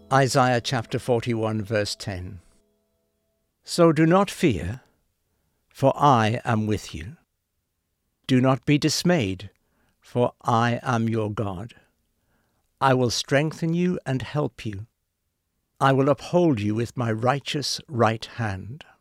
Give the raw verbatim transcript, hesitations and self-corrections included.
Isaiah chapter forty-one, verse ten. So do not fear, for I am with you. Do not be dismayed, for I am your God. I will strengthen you and help you. I will uphold you with my righteous right hand.